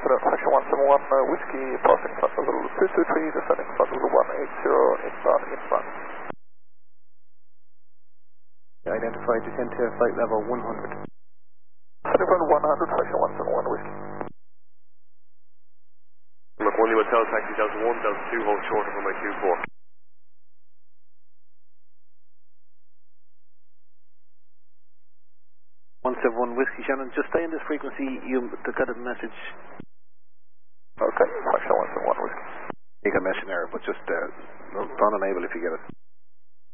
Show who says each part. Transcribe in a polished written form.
Speaker 1: President, Section 171, Whiskey, passing front level 223, descending front level 180, inbound.
Speaker 2: Identify, descend to flight level 100.
Speaker 1: Descending front 100, Section 171, Whiskey.
Speaker 3: Look, 1 Hotel taxi, Delta 1, Delta 2, hold short of runway 24.
Speaker 2: 171 Whiskey, Shannon, just stay in this frequency, you got a message.
Speaker 1: Okay, Section 171, Whiskey.
Speaker 2: You got a message error, but just don't enable if you get it.